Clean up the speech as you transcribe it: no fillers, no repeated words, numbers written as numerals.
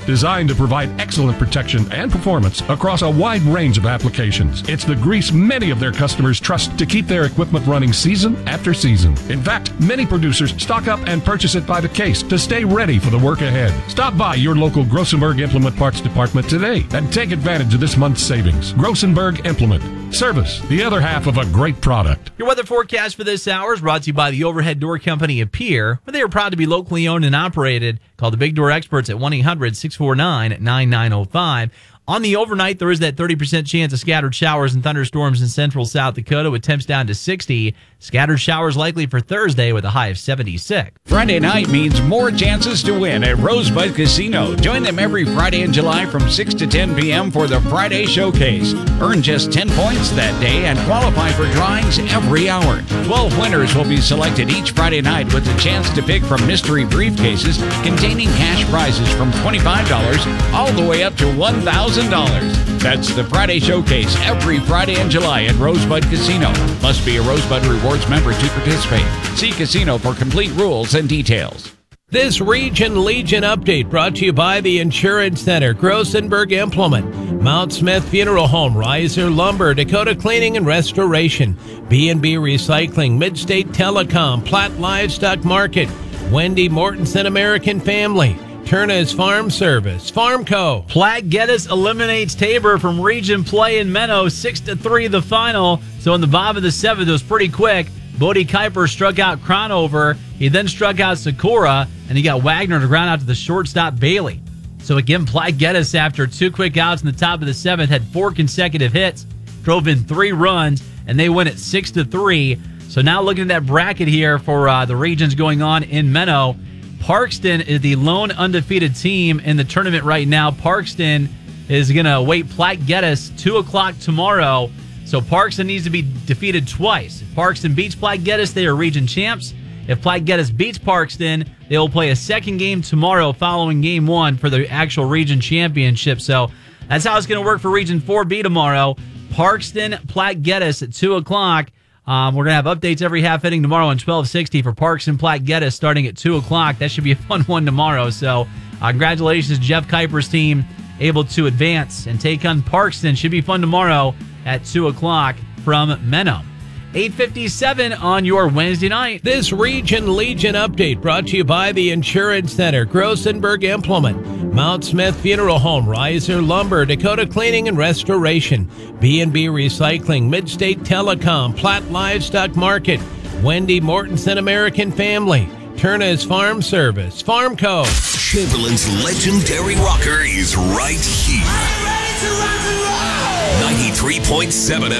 designed to provide excellent protection and performance across a wide range of applications. It's the grease many of their customers trust to keep their equipment running season after season. In fact, many producers stock up and purchase it by the case to stay ready for the work ahead. Stop by your local Grossenberg Implement Parts Department today and take advantage of this month's savings. Grossenberg Implement. Service, the other half of a great product. Your weather forecast for this hour is brought to you by the Overhead Door Company of Pierre, where they are proud to be locally owned and operated. Call the Big Door Experts at 1-800-649-9905. On the overnight, there is that 30% chance of scattered showers and thunderstorms in central South Dakota with temps down to 60. Scattered showers likely for Thursday with a high of 76. Friday night means more chances to win at Rosebud Casino. Join them every Friday in July from 6 to 10 p.m. for the Friday Showcase. Earn just 10 points that day and qualify for drawings every hour. 12 winners will be selected each Friday night with a chance to pick from mystery briefcases containing cash prizes from $25 all the way up to $1,000. That's the Friday Showcase every Friday in July at Rosebud Casino. Must be a Rosebud Rewards member to participate. See Casino for complete rules and details. This Region Legion update brought to you by the Insurance Center, Grossenberg Implement, Mount Smith Funeral Home, Riser Lumber, Dakota Cleaning and Restoration, B&B Recycling, Midstate Telecom, Platt Livestock Market, Wendy Mortensen American Family, Turner's Farm Service, Farmco. Platte Geddes eliminates Tabor from region play in Menno, 6-3 the final. So in the bottom of the seventh, it was pretty quick. Bodie Kuiper struck out Cronover. He then struck out Sikora, and he got Wagner to ground out to the shortstop Bailey. So again, Platte Geddes, after two quick outs in the top of the seventh, had 4 consecutive hits, drove in 3 runs, and they win at 6-3. So now looking at that bracket here for the regions going on in Menno, Parkston is the lone undefeated team in the tournament right now. Parkston is going to await Platte Geddes 2 o'clock tomorrow. So Parkston needs to be defeated twice. If Parkston beats Platte Geddes, they are region champs. If Platte Geddes beats Parkston, they will play a second game tomorrow following game 1 for the actual region championship. So that's how it's going to work for Region 4B tomorrow. Parkston, Platte Geddes at 2 o'clock. We're going to have updates every half inning tomorrow on 1260 for Parkston Platte Geddes starting at 2 o'clock. That should be a fun one tomorrow. So congratulations to Jeff Kuiper's team, able to advance and take on Parkston. Should be fun tomorrow at 2 o'clock from Menno. 8:57 on your Wednesday night. This Region Legion update brought to you by the Insurance Center, Grossenberg Implement, Mount Smith Funeral Home, Riser Lumber, Dakota Cleaning and Restoration, B&B Recycling, Midstate Telecom, Platt Livestock Market, Wendy Mortensen American Family, Turner's Farm Service, Farmco. Chamberlain's legendary rocker is right here. 93.7